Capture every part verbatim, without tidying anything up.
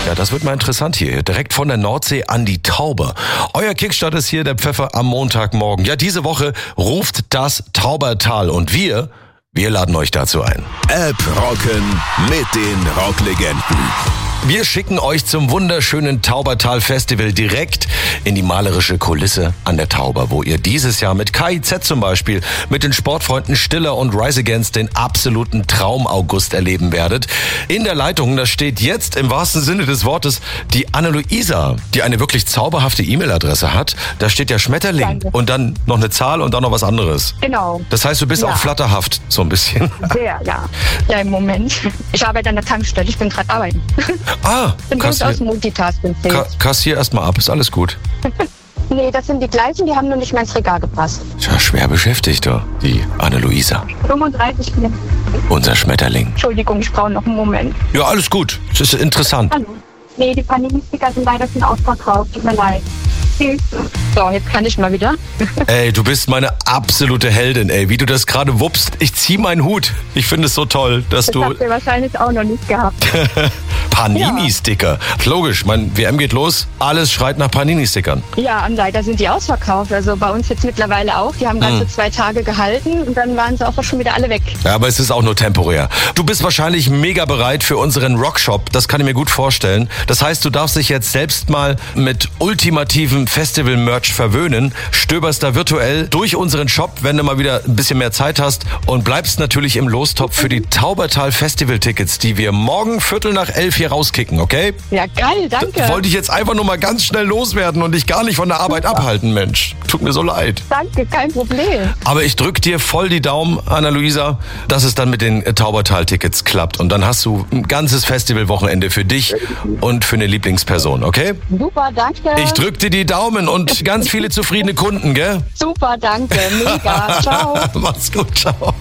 Ja, das wird mal interessant hier. Direkt von der Nordsee an die Tauber. Euer Kickstart ist hier der Pfeffer am Montagmorgen. Ja, diese Woche ruft das Taubertal und wir, wir laden euch dazu ein. App rocken mit den Rocklegenden. Wir schicken euch zum wunderschönen Taubertal Festival direkt in die malerische Kulisse an der Tauber, wo ihr dieses Jahr mit K I Z zum Beispiel, mit den Sportfreunden Stiller und Rise Against den absoluten Traum-August erleben werdet. In der Leitung, da steht jetzt im wahrsten Sinne des Wortes die Anne-Luisa, die eine wirklich zauberhafte E-Mail-Adresse hat. Da steht ja Schmetterling Danke. Und dann noch eine Zahl und dann noch was anderes. Genau. Das heißt, du bist Ja. auch flatterhaft, so ein bisschen. Sehr, ja. Ja, im Moment. Ich arbeite an der Tankstelle, ich bin gerade arbeiten. Ah, Ich bin kassier, durchaus Multitasking. ka kassier erst mal ab, ist alles gut. Nee, das sind die gleichen, die haben nur nicht mehr ins Regal gepasst. Tja, schwer beschäftigt, du, die Anne-Luisa. fünfunddreißig Minuten. Unser Schmetterling. Entschuldigung, ich brauche noch einen Moment. Ja, alles gut. Das ist interessant. Hallo. Nee, die Panini-Sticker sind leider schon ausverkauft. Tut mir leid. Tschüss. So, jetzt kann ich mal wieder. Ey, du bist meine absolute Heldin, ey. Wie du das gerade wuppst. Ich zieh meinen Hut. Ich finde es so toll, dass Das du... habt ihr wahrscheinlich auch noch nicht gehabt. Panini-Sticker. Logisch, mein W M geht los. Alles schreit nach Panini-Stickern. Ja, und leider sind die ausverkauft. Also bei uns jetzt mittlerweile auch. Die haben ganze Hm. zwei Tage gehalten und dann waren sie auch schon wieder alle weg. Ja, aber es ist auch nur temporär. Du bist wahrscheinlich mega bereit für unseren Rockshop. Das kann ich mir gut vorstellen. Das heißt, du darfst dich jetzt selbst mal mit ultimativem Festival-Merch verwöhnen. Stöberst da virtuell durch unseren Shop, wenn du mal wieder ein bisschen mehr Zeit hast und bleibst natürlich im Lostopf für die Taubertal Festival-Tickets, die wir morgen Viertel nach elf hier rauskicken, okay? Ja, geil, danke. Wollte ich jetzt einfach nur mal ganz schnell loswerden und dich gar nicht von der Arbeit abhalten, Mensch. Tut mir so leid. Danke, kein Problem. Aber ich drück dir voll die Daumen, Anna-Luisa, dass es dann mit den Taubertal-Tickets klappt. Und dann hast du ein ganzes Festivalwochenende für dich und für eine Lieblingsperson, okay? Super, danke. Ich drück dir die Daumen und ganz viele zufriedene Kunden, gell? Super, danke. Mega. Ciao. Mach's gut, ciao.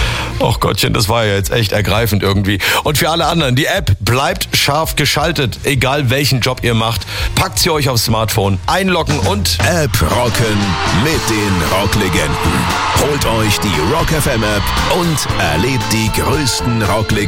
Och Gottchen, das war ja jetzt echt ergreifend irgendwie. Und für alle anderen, die App bleibt scharf geschaltet, egal welchen Job ihr macht. Packt sie euch aufs Smartphone, einloggen und... App rocken mit den Rocklegenden. Holt euch die Rock F M App und erlebt die größten Rocklegenden